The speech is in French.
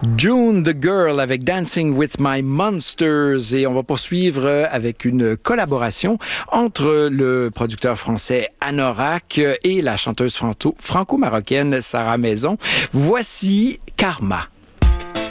June the Girl avec Dancing with My Monsters, et on va poursuivre avec une collaboration entre le producteur français Anorak et la chanteuse franco-marocaine Sarah Maison. Voici Karma.